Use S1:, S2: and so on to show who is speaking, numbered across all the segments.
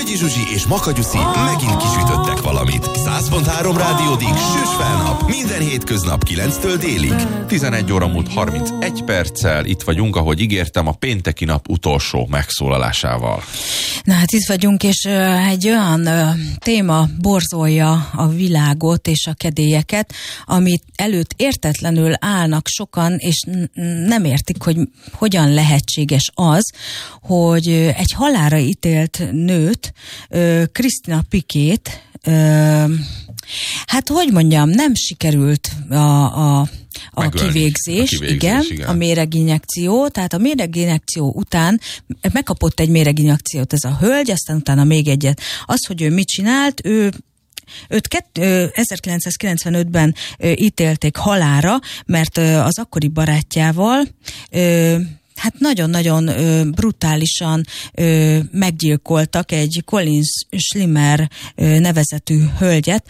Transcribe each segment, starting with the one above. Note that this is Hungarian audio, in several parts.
S1: Tolgyi Zsuzsi és Makanyuszi megint kisütöttek valamit. 100.3 Rádiódik Süss Felnap. Minden hétköznap 9-től délig.
S2: 11 óra múlt 31 perccel. Itt vagyunk, ahogy ígértem, a pénteki nap utolsó megszólalásával.
S3: Na hát itt vagyunk, és egy olyan téma borzolja a világot és a kedélyeket, amit előtt értetlenül állnak sokan, és nem értik, hogy hogyan lehetséges az, hogy egy halálra ítélt nőt, Christina Piquét, hát hogy mondjam, nem sikerült a kivégzés, igen, a méreginjekció, tehát a méreginjekció után megkapott egy méreginjekciót ez a hölgy, aztán utána még egyet. Az, hogy ő mit csinált, őt 1995-ben ítélték halálra, mert az akkori barátjával hát nagyon-nagyon brutálisan meggyilkoltak egy Colin Schlimmer nevezetű hölgyet,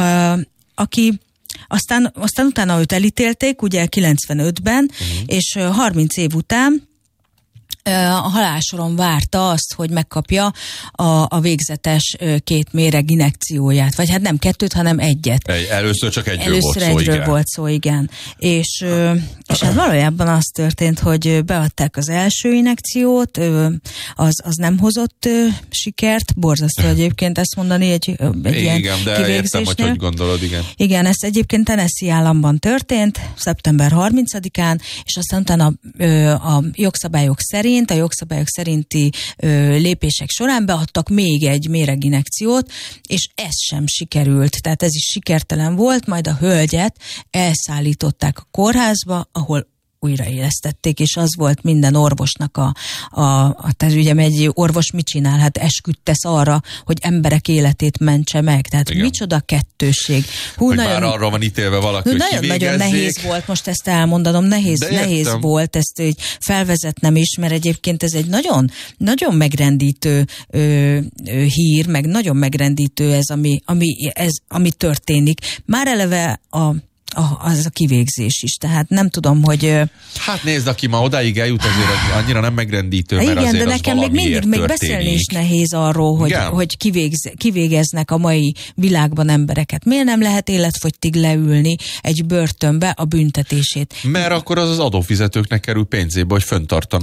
S3: aki aztán utána őt elítélték, ugye 95-ben, és 30 év után a halálsoron várta azt, hogy megkapja a végzetes 2 méreginjekcióját. Vagy hát nem 2, hanem 1.
S2: Először csak egyről
S3: volt szó, igen. És hát valójában az történt, hogy beadták az első injekciót, az nem hozott sikert, borzasztó egyébként ezt mondani egy ilyen
S2: igen, de
S3: kivégzésnél.
S2: értem, hogy gondolod, igen.
S3: Igen, ez egyébként Tennessee államban történt, szeptember 30-án, és aztán utána a jogszabályok szerinti lépések során beadtak még egy méreginjekciót, és ez sem sikerült, tehát ez is sikertelen volt, majd a hölgyet elszállították a kórházba, ahol újraélesztették, és az volt minden orvosnak tehát ugye egy orvos mit csinál? Hát esküdt tesz arra, hogy emberek életét mentse meg. Tehát igen. Micsoda kettősség.
S2: Hogy már arra van ítélve valaki, hogy
S3: nagyon nehéz volt most ezt elmondanom, nehéz volt ezt felvezetnem is, mert egyébként ez egy nagyon, nagyon megrendítő hír, meg nagyon megrendítő ez, ami történik. Már eleve az a kivégzés is, tehát nem tudom, hogy...
S2: Hát nézd, aki ma odáig eljut, azért annyira nem megrendítő, mert
S3: igen,
S2: azért
S3: de nekem még mindig beszélni is nehéz arról, hogy kivégeznek a mai világban embereket. Miért nem lehet életfogytig leülni egy börtönbe a büntetését?
S2: Mert akkor az adófizetőknek kerül pénzébe, hogy fenntartanak